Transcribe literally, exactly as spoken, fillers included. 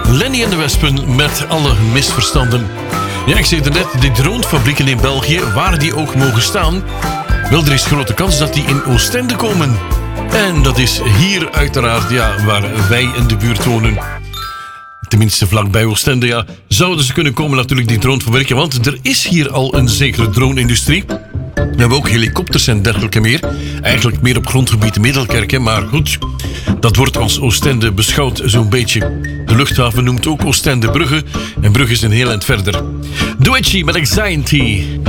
Lenny en de Wespen met alle misverstanden. Ja, ik zei het net, die dronefabrieken in België, waar die ook mogen staan, wel, er is grote kans dat die in Oostende komen. En dat is hier uiteraard, ja, waar wij in de buurt wonen. Tenminste, vlakbij Oostende, ja, zouden ze kunnen komen natuurlijk, die dronefabrieken. Want er is hier al een zekere drone-industrie. We hebben ook helikopters en dergelijke meer. Eigenlijk meer op grondgebied Middelkerk, hè, maar goed. Dat wordt als Oostende beschouwd zo'n beetje. De luchthaven noemt ook Oostende Brugge. En Brugge is een heel eind verder. Doetjie met Anxiety.